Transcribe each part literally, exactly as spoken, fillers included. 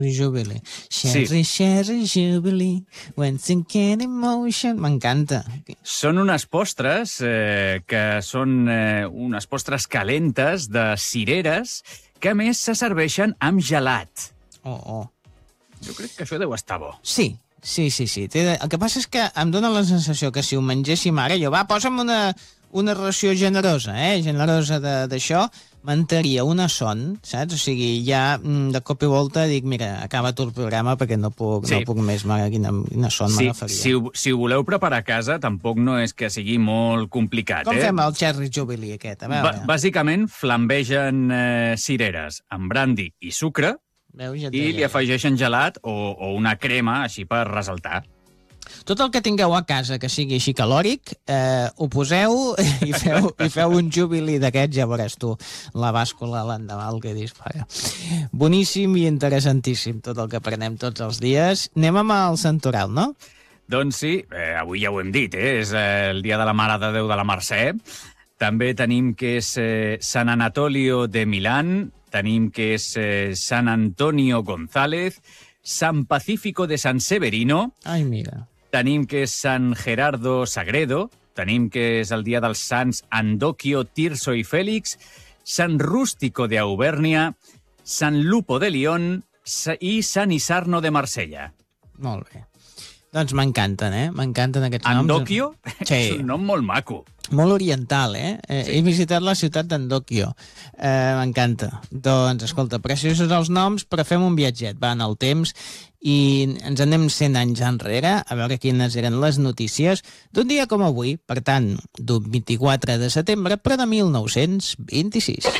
Jubilee. Sí. Sherry, Sherry, Jubilee, when sinking emotion... M'encanta. Són unes postres eh, que són eh, unes postres calentes de cireres que, a més, se serveixen amb gelat. Oh, oh. Jo crec que això deu estar bo. Sí, sí, sí, sí. Té de... El que passa és que em dóna la sensació que si ho mengéssim ara, jo, va, posa'm una, una ració generosa, eh? Generosa d'això, m'entreria una son, saps? O sigui, ja de cop i volta dic, mira, acaba tu el programa perquè no puc, sí. no puc més, quina, quina son sí, m'agafaria. Si, ho, si ho voleu preparar a casa, tampoc no és que sigui molt complicat. Com eh? fem el Cherry Jubilee aquest? A veure. B bàsicament, flambegen eh, cireres amb brandy i sucre. Veus, ja I li afegeixen gelat o, o una crema, així per ressaltar. Tot el que tingueu a casa que sigui així calòric, eh, ho poseu i feu, i feu un Jubilee d'aquests, ja veuràs tu la bàscula l'endemà, el que dispara. Boníssim i interessantíssim tot el que prenem tots els dies. Anem amb el santoral, no? Doncs sí, eh, avui ja ho hem dit, eh? És eh, el dia de la Mare de Déu de la Mercè. També tenim que és eh, San Anatolio de Milán, tenim que és eh, San Antonio González, San Pacífico de San Severino. Ai, mira. Tenim que és San Gerardo Sagredo, tenim que és el dia dels sants Andoquio, Tirso i Fèlix, San Rústico de Aubèrnia, San Lupo de Lión i San Isarno de Marsella. Molt bé. Doncs m'encanten, eh? M'encanten aquests noms. Andoquio? Sí. És un nom molt maco. Molt oriental, eh? eh sí. He visitat la ciutat d'Andoquio. Eh, M'encanta. Doncs, escolta, preciosos els noms, però fem un viatget, va, en el temps, i ens anem cent anys enrere, a veure quines eren les notícies d'un dia com avui, per tant, d'un vint-i-quatre de setembre, però de mil nou-cents vint-i-sis.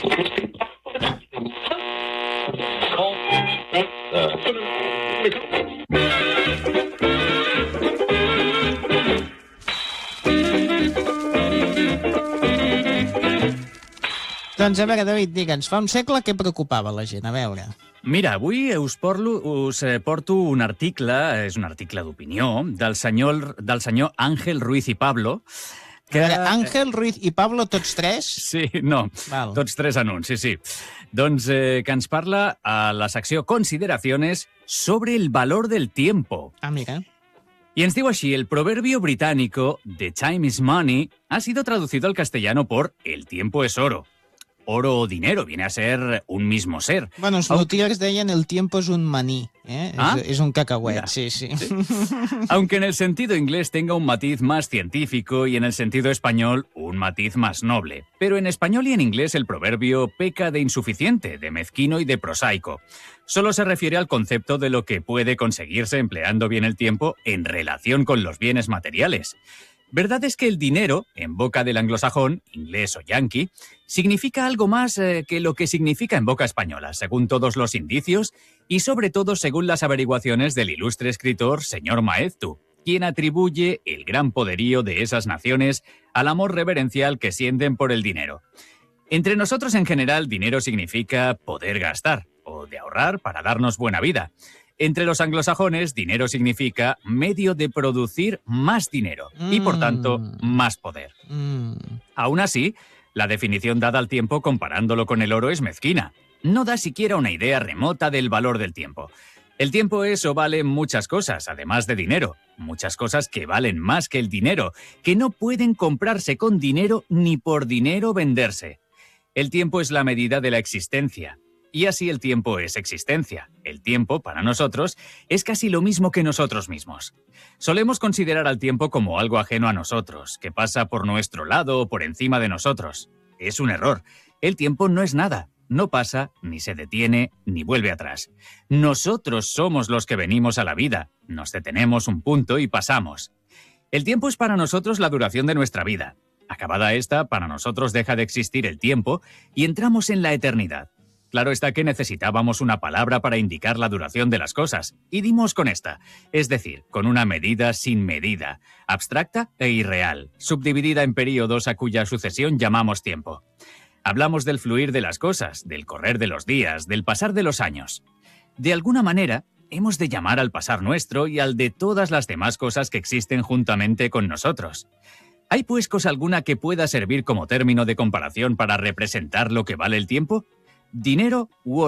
Doncs a veure, David, digue'ns, fa un segle què preocupava la gent? A veure... Mira, avui us, porlo, us porto un article, és un article d'opinió, del senyor, del senyor Ángel Ruiz i Pablo, que... Veure, Ángel Ruiz i Pablo, tots tres? Sí, no, Val. Tots tres en un, sí, sí. Doncs eh, que ens parla a la secció Consideraciones sobre el valor del tiempo. Ah, mira. Y ens diu així, el proverbio británico The time is money ha sido traducido al castellano por el tiempo es oro. Oro o dinero viene a ser un mismo ser. Bueno, els lutiers deien el tiempo es un maní, ¿eh? ¿Ah? Es, es un cacahuet, Mira. sí, sí. ¿Sí? Aunque en el sentido inglés tenga un matiz más científico y en el sentido español un matiz más noble. Pero en español y en inglés el proverbio peca de insuficiente, de mezquino y de prosaico. Solo se refiere al concepto de lo que puede conseguirse empleando bien el tiempo en relación con los bienes materiales. Verdad es que el dinero, en boca del anglosajón, inglés o yanqui, significa algo más eh, que lo que significa en boca española, según todos los indicios y sobre todo según las averiguaciones del ilustre escritor señor Maeztu, quien atribuye el gran poderío de esas naciones al amor reverencial que sienten por el dinero. Entre nosotros en general, dinero significa poder gastar o de ahorrar para darnos buena vida. Entre los anglosajones, dinero significa medio de producir más dinero y, por tanto, más poder. Mm. Aún así, la definición dada al tiempo comparándolo con el oro es mezquina. No da siquiera una idea remota del valor del tiempo. El tiempo es o vale muchas cosas, además de dinero. Muchas cosas que valen más que el dinero, que no pueden comprarse con dinero ni por dinero venderse. El tiempo es la medida de la existencia. Y así el tiempo es existencia. El tiempo, para nosotros, es casi lo mismo que nosotros mismos. Solemos considerar al tiempo como algo ajeno a nosotros, que pasa por nuestro lado o por encima de nosotros. Es un error. El tiempo no es nada. No pasa, ni se detiene, ni vuelve atrás. Nosotros somos los que venimos a la vida. Nos detenemos un punto y pasamos. El tiempo es para nosotros la duración de nuestra vida. Acabada esta, para nosotros deja de existir el tiempo y entramos en la eternidad. Claro está que necesitábamos una palabra para indicar la duración de las cosas, y dimos con esta, es decir, con una medida sin medida, abstracta e irreal, subdividida en períodos a cuya sucesión llamamos tiempo. Hablamos del fluir de las cosas, del correr de los días, del pasar de los años. De alguna manera, hemos de llamar al pasar nuestro y al de todas las demás cosas que existen juntamente con nosotros. ¿Hay pues cosa alguna que pueda servir como término de comparación para representar lo que vale el tiempo? Dinero u oro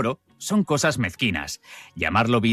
son cosas mezquinas. Llamarlo vida